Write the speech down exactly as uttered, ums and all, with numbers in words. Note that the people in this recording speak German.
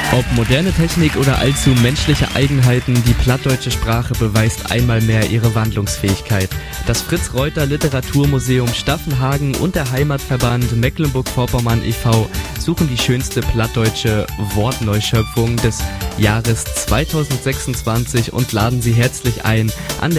Ob moderne Technik oder allzu menschliche Eigenheiten, die plattdeutsche Sprache beweist einmal mehr ihre Wandlungsfähigkeit. Das Fritz-Reuter Literaturmuseum Staffenhagen und der Heimatverband Mecklenburg-Vorpommern e V suchen die schönste plattdeutsche Wortneuschöpfung des Jahres zweitausendsechsundzwanzig und laden Sie herzlich ein, an